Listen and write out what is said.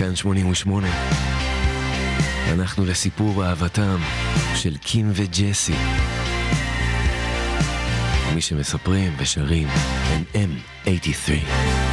כאן 88. אנחנו לסיפור אהבתם של קים וג'סי. מי שמספרים ושרים הם M83.